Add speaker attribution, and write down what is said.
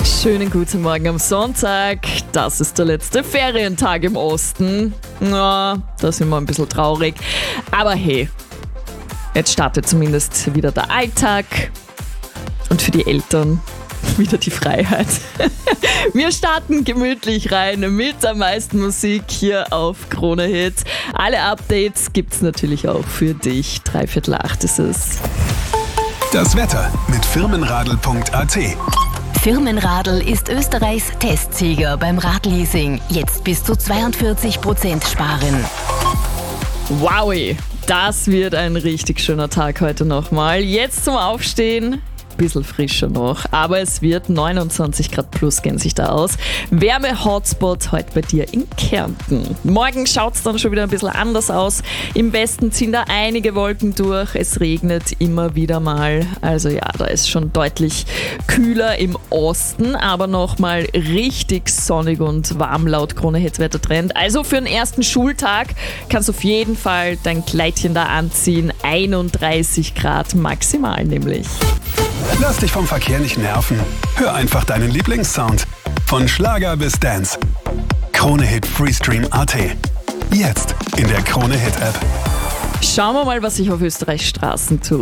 Speaker 1: Schönen guten Morgen am Sonntag. Das ist der letzte Ferientag im Osten. Na, da sind wir ein bisschen traurig. Aber hey, jetzt startet zumindest wieder der Alltag. Und für die Eltern wieder die Freiheit. Wir starten gemütlich rein mit der meisten Musik hier auf Krone Hit. Alle Updates gibt's natürlich auch für dich. 7:45 ist es.
Speaker 2: Das Wetter mit Firmenradl.at.
Speaker 3: Firmenradl ist Österreichs Testsieger beim Radleasing. Jetzt bis zu 42% sparen.
Speaker 1: Wow, das wird ein richtig schöner Tag heute nochmal. Jetzt zum Aufstehen. Bisschen frischer noch, aber es wird 29 Grad plus gehen sich da aus. Wärme-Hotspot heute bei dir in Kärnten. Morgen schaut es dann schon wieder ein bisschen anders aus. Im Westen ziehen da einige Wolken durch. Es regnet immer wieder mal. Also ja, da ist schon deutlich kühler im Osten, aber nochmal richtig sonnig und warm laut Krone Hit Wettertrend. Also für den ersten Schultag kannst du auf jeden Fall dein Kleidchen da anziehen. 31 Grad maximal nämlich.
Speaker 2: Lass dich vom Verkehr nicht nerven. Hör einfach deinen Lieblingssound. Von Schlager bis Dance. Krone Hit Freestream.at. Jetzt in der Krone Hit App.
Speaker 1: Schauen wir mal, was sich auf Österreichs Straßen tut.